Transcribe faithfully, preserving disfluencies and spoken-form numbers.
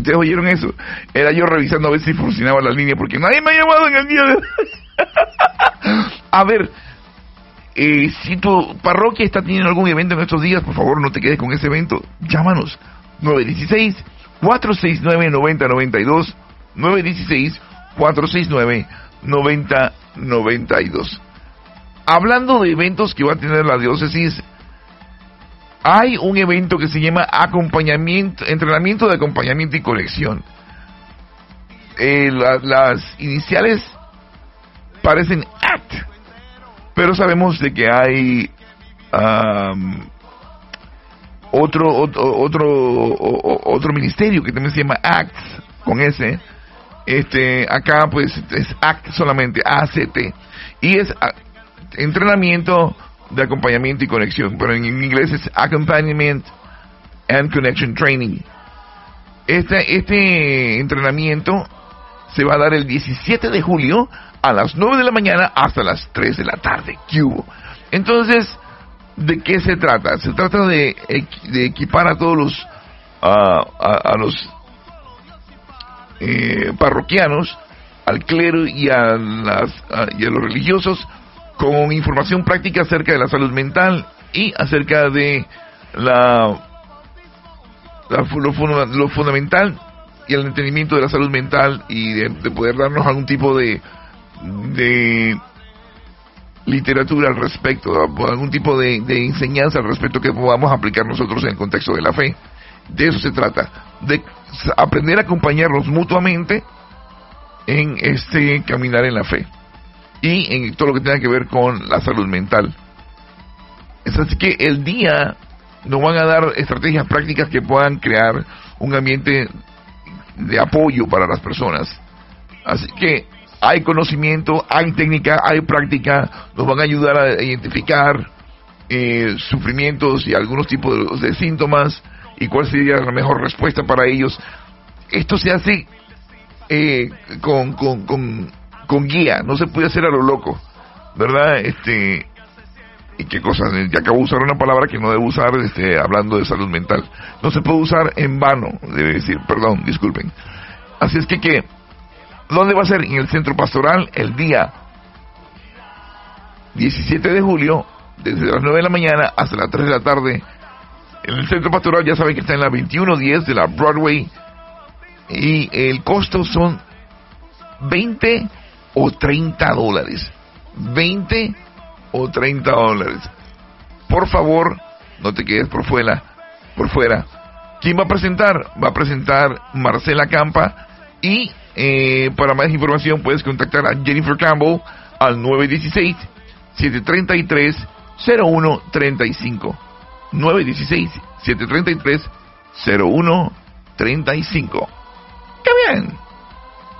¿Ustedes oyeron eso? Era yo revisando a ver si funcionaba la línea, porque nadie me ha llamado en el día de hoy. A ver, eh, si tu parroquia está teniendo algún evento en estos días, por favor no te quedes con ese evento. Llámanos. nueve uno seis, cuatro seis nueve, nueve cero nueve dos. nueve uno seis, cuatro seis nueve, nueve cero nueve dos. Hablando de eventos que va a tener la diócesis, hay un evento que se llama acompañamiento, entrenamiento de acompañamiento y conexión. Eh, la, las iniciales parecen A C T, pero sabemos de que hay um, otro, otro otro otro ministerio que también se llama A C T con S. Este acá pues es A C T solamente, A C T, y es a, entrenamiento de acompañamiento y conexión, pero en inglés es Accompaniment and Connection Training. Este, este entrenamiento se va a dar el diecisiete de julio a las nueve de la mañana hasta las tres de la tarde. ¿Qué hubo? Entonces, ¿de qué se trata? Se trata de, de equipar a todos los uh, a, a los eh, parroquianos, al clero y a, las, a, y a los religiosos con información práctica acerca de la salud mental y acerca de la, la lo, lo fundamental y el entendimiento de la salud mental, y de, de poder darnos algún tipo de de literatura al respecto, algún tipo de, de enseñanza al respecto que podamos aplicar nosotros en el contexto de la fe. De eso se trata, de aprender a acompañarnos mutuamente en este caminar en la fe y en todo lo que tenga que ver con la salud mental. Es así que el día nos van a dar estrategias prácticas que puedan crear un ambiente de apoyo para las personas. Así que hay conocimiento, hay técnica, hay práctica, nos van a ayudar a identificar eh, sufrimientos y algunos tipos de, de síntomas y cuál sería la mejor respuesta para ellos. Esto se hace eh, con, con, con, con guía, no se puede hacer a lo loco, ¿verdad? Este, y qué cosa, ya acabo de usar una palabra que no debo usar este, hablando de salud mental. No se puede usar en vano, debe decir, perdón, disculpen. Así es que, que ¿dónde va a ser? En el centro pastoral, el día diecisiete de julio, desde las nueve de la mañana hasta las tres de la tarde. En el centro pastoral ya saben que está en la veintiuno diez de la Broadway, y el costo son veinte o treinta dólares. veinte o treinta dólares. Por favor, no te quedes por fuera. Por fuera. ¿Quién va a presentar? Va a presentar Marcela Campa, y eh, para más información puedes contactar a Jennifer Campbell al nueve uno seis, siete tres tres, cero uno tres cinco. nueve uno seis, siete tres tres, cero uno tres cinco. ¡Qué bien!